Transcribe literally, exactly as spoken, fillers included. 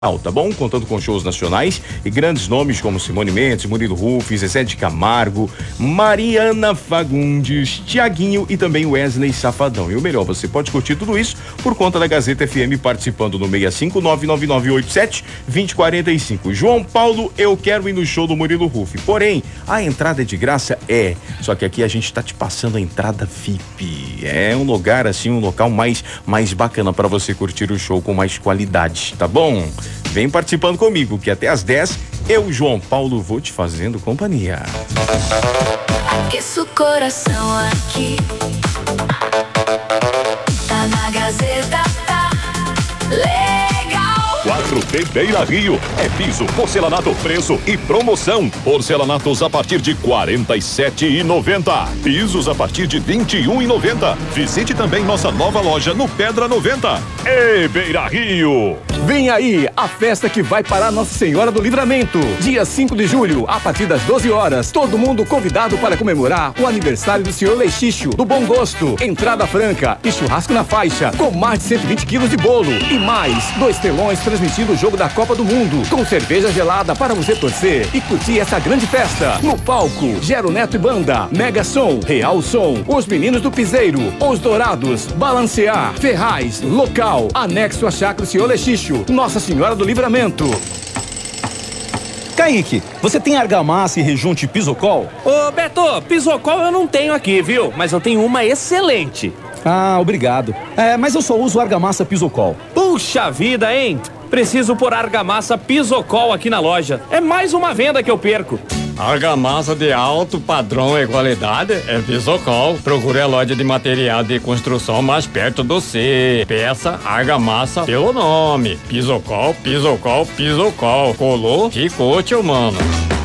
Tá bom? Contando com shows nacionais e grandes nomes como Simone Mendes, Murilo Huff, Zezé de Camargo, Mariana Fagundes, Tiaguinho e também Wesley Safadão. E o melhor, você pode curtir tudo isso por conta da Gazeta F M, participando no seis cinco nove nove nove oito sete dois zero quatro cinco. João Paulo, eu quero ir no show do Murilo Huff. Porém, a entrada é de graça? É. Só que aqui a gente tá te passando a entrada V I P. É um lugar assim, um local mais, mais bacana para você curtir o show com mais qualidade, tá bom? Vem participando comigo, que até às dez, eu, João Paulo, vou te fazendo companhia. Aqueço o coração aqui. Tá na Gazeta, tá legal. quatro T Beira Rio é piso, porcelanato, preço e promoção. Porcelanatos a partir de quarenta e sete reais e noventa centavos. Pisos a partir de vinte e um reais e noventa centavos. Visite também nossa nova loja no Pedra noventa. Ei, Beira Rio! Vem aí a festa que vai parar Nossa Senhora do Livramento. Dia cinco de julho, a partir das doze horas. Todo mundo convidado para comemorar o aniversário do senhor Leixixo, do Bom Gosto. Entrada franca e churrasco na faixa, com mais de cento e vinte quilos de bolo. E mais, dois telões transmitindo o jogo da Copa do Mundo, com cerveja gelada para você torcer e curtir essa grande festa. No palco, Gero Neto e Banda, Mega Som, Real Som, Os Meninos do Piseiro, Os Dourados, Balancear, Ferraz, Local, anexo a Chácara do senhor Leixixo, Nossa Senhora do Livramento. Kaique, você tem argamassa e rejunte Pisocol? Ô Beto, Pisocol eu não tenho aqui, viu? Mas eu tenho uma excelente. Ah, obrigado. É, mas eu só uso argamassa Pisocol. Puxa vida, hein? Preciso pôr argamassa Pisocol aqui na loja. É mais uma venda que eu perco. Argamassa de alto padrão e qualidade é Pisocol. Procure a loja de material de construção mais perto do C. Peça argamassa pelo nome. Pisocol, Pisocol, Pisocol. Colou, ficou, tio mano.